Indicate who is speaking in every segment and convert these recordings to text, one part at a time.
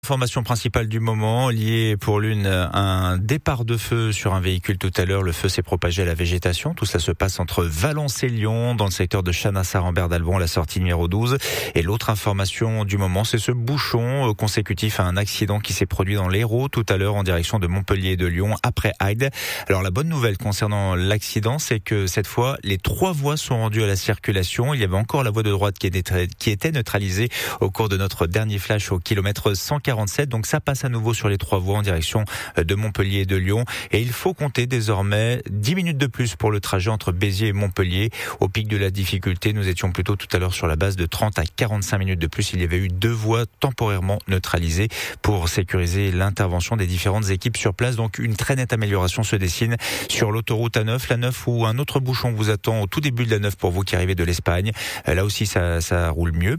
Speaker 1: Information principale du moment, liée pour l'une un départ de feu sur un véhicule tout à l'heure. Le feu s'est propagé à la végétation. Tout ça se passe entre Valence et Lyon, dans le secteur de Chanassar-Rambert-d'Albon, la sortie numéro 12. Et l'autre information du moment, c'est ce bouchon consécutif à un accident qui s'est produit dans l'Hérault tout à l'heure en direction de Montpellier et de Lyon, après Agde. Alors la bonne nouvelle concernant l'accident, c'est que cette fois, les 3 voies sont rendues à la circulation. Il y avait encore la voie de droite qui était neutralisée au cours de notre dernier flash au kilomètre 147. Donc ça passe à nouveau sur les 3 voies en direction de Montpellier et de Lyon. Et il faut compter désormais 10 minutes de plus pour le trajet entre Béziers et Montpellier. Au pic de la difficulté, nous étions plutôt tout à l'heure sur la base de 30 à 45 minutes de plus. Il y avait eu 2 voies temporairement neutralisées pour sécuriser l'intervention des différentes équipes sur place. Donc une très nette amélioration se dessine sur l'autoroute A9, la 9 où un autre bouchon vous attend au tout début de la 9 pour vous qui arrivez de l'Espagne. Là aussi ça roule mieux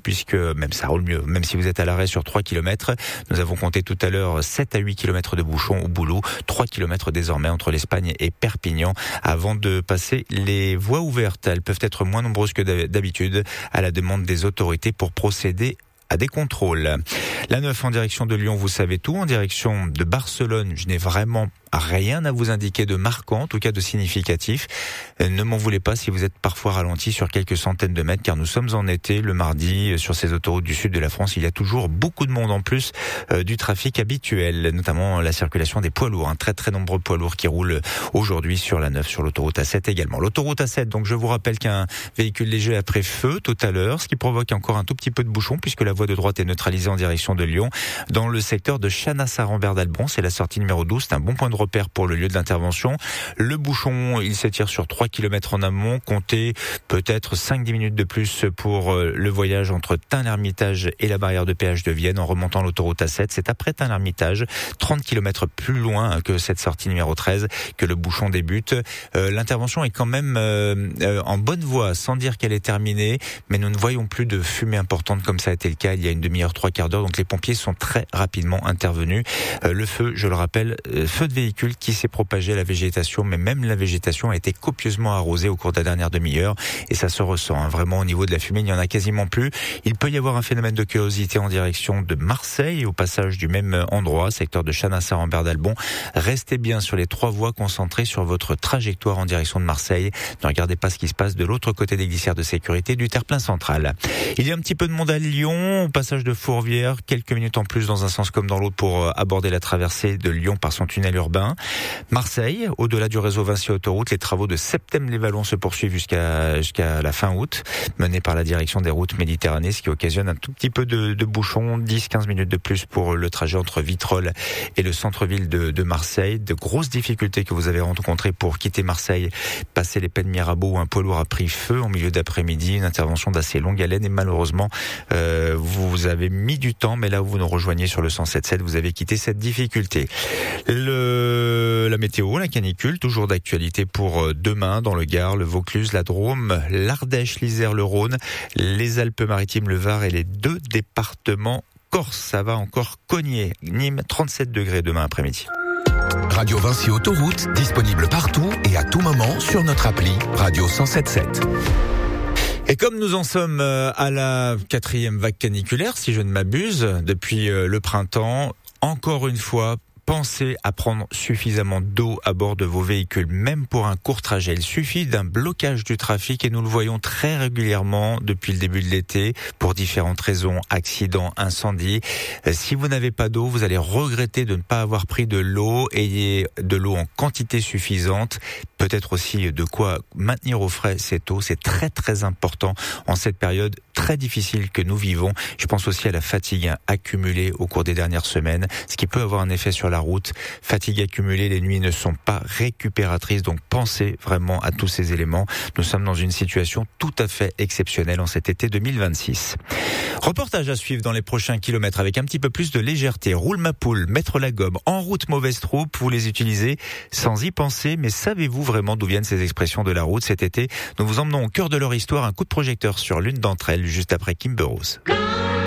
Speaker 1: même si vous êtes à l'arrêt sur 3 km. Nous avons compté tout à l'heure 7 à 8 km de bouchons au boulot, 3 km désormais entre l'Espagne et Perpignan. Avant de passer les voies ouvertes, elles peuvent être moins nombreuses que d'habitude à la demande des autorités pour procéder à des contrôles. La 9 en direction de Lyon, vous savez tout. En direction de Barcelone, je n'ai vraiment rien à vous indiquer de marquant, en tout cas de significatif. Ne m'en voulez pas si vous êtes parfois ralenti sur quelques centaines de mètres, car nous sommes en été, le mardi, sur ces autoroutes du sud de la France. Il y a toujours beaucoup de monde en plus du trafic habituel, notamment la circulation des poids lourds. Très très nombreux poids lourds qui roulent aujourd'hui sur la 9, sur l'autoroute A7 également. L'autoroute A7, donc je vous rappelle qu'un véhicule léger a pris feu tout à l'heure, ce qui provoque encore un tout petit peu de bouchon, puisque la voie de droite est neutralisée en direction de Lyon. Dans le secteur de Chanassar-Rambert-d'Albon, c'est la sortie numéro 12, c'est un bon point de repère pour le lieu de l'intervention. Le bouchon, il s'étire sur 3 km en amont. Comptez peut-être 5-10 minutes de plus pour le voyage entre Tain-l'Hermitage et la barrière de péage de Vienne en remontant l'autoroute A7. C'est après Tain-l'Hermitage, 30 km plus loin que cette sortie numéro 13, que le bouchon débute. L'intervention est quand même en bonne voie, sans dire qu'elle est terminée, mais nous ne voyons plus de fumée importante comme ça a été le cas il y a une demi-heure, 3/4 d'heure. Donc les pompiers sont très rapidement intervenus. Le feu, je le rappelle, feu de véhicule qui s'est propagé à la végétation, mais même la végétation a été copieusement arrosée au cours de la dernière demi-heure et ça se ressent vraiment au niveau de la fumée, il n'y en a quasiment plus. Il peut y avoir un phénomène de curiosité en direction de Marseille au passage du même endroit, secteur de Chanassar-Rambert-d'Albon. Restez bien sur les 3 voies concentrées sur votre trajectoire en direction de Marseille. Ne regardez pas ce qui se passe de l'autre côté des glissières de sécurité du terre-plein central. Il y a un petit peu de monde à Lyon, au passage de Fourvière, quelques minutes en plus dans un sens comme dans l'autre pour aborder la traversée de Lyon par son tunnel urbain. Marseille, au-delà du réseau Vinci Autoroute, les travaux de Septem-les-Vallons se poursuivent jusqu'à la fin août, menés par la direction des routes Méditerranée, ce qui occasionne un tout petit peu de bouchons, 10-15 minutes de plus pour le trajet entre Vitrolles et le centre-ville de Marseille. De grosses difficultés que vous avez rencontrées pour quitter Marseille, passer les Pennes Mirabeau où un poids lourd a pris feu en milieu d'après-midi, une intervention d'assez longue haleine et malheureusement vous avez mis du temps, mais là où vous nous rejoignez sur le 107.7, vous avez quitté cette difficulté. La météo, la canicule, toujours d'actualité pour demain dans le Gard, le Vaucluse, la Drôme, l'Ardèche, l'Isère, le Rhône, les Alpes-Maritimes, le Var et les 2 départements Corse. Ça va encore cogner. Nîmes, 37 degrés demain après-midi.
Speaker 2: Radio Vinci Autoroute, disponible partout et à tout moment sur notre appli Radio 107.7.
Speaker 1: Et comme nous en sommes à la 4e vague caniculaire, si je ne m'abuse, depuis le printemps, encore une fois, pensez à prendre suffisamment d'eau à bord de vos véhicules, même pour un court trajet. Il suffit d'un blocage du trafic et nous le voyons très régulièrement depuis le début de l'été pour différentes raisons, accidents, incendies. Si vous n'avez pas d'eau, vous allez regretter de ne pas avoir pris de l'eau. Ayez de l'eau en quantité suffisante, peut-être aussi de quoi maintenir au frais cette eau. C'est très très important en cette période très difficile que nous vivons. Je pense aussi à la fatigue accumulée au cours des dernières semaines, ce qui peut avoir un effet sur la route. Fatigue accumulée, les nuits ne sont pas récupératrices, donc pensez vraiment à tous ces éléments. Nous sommes dans une situation tout à fait exceptionnelle en cet été 2026. Reportage à suivre dans les prochains kilomètres avec un petit peu plus de légèreté. Roule ma poule, mettre la gomme, en route mauvaise troupe, vous les utilisez sans y penser, mais savez-vous vraiment d'où viennent ces expressions de la route cet été? Nous vous emmenons au cœur de leur histoire, un coup de projecteur sur l'une d'entre elles, juste après Kimber Rose.